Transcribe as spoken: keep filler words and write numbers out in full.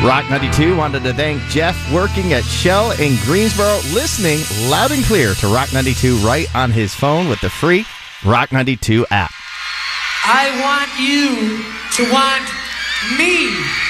Rock ninety-two wanted to thank Jeff working at Shell in Greensboro, listening loud and clear to Rock ninety-two right on his phone with the free Rock ninety-two app. I want you to want me.